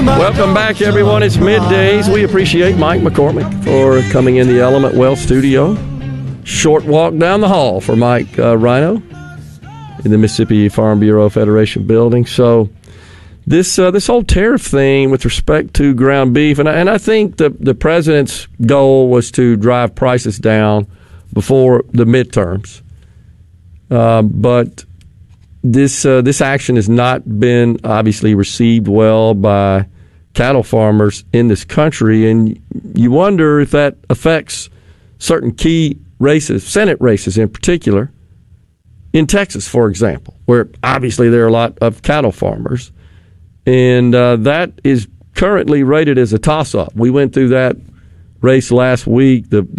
Welcome back, everyone. It's middays. We appreciate Mike McCormick for coming in the Element Wealth studio. Short walk down the hall for Mike Rhino in the Mississippi Farm Bureau Federation building. So this whole tariff thing with respect to ground beef, and I think the president's goal was to drive prices down before the midterms. But this action has not been obviously received well by cattle farmers in this country, and you wonder if that affects certain key races, Senate races in particular, in Texas, for example, where obviously there are a lot of cattle farmers, and that is currently rated as a toss-up. We went through that race last week. The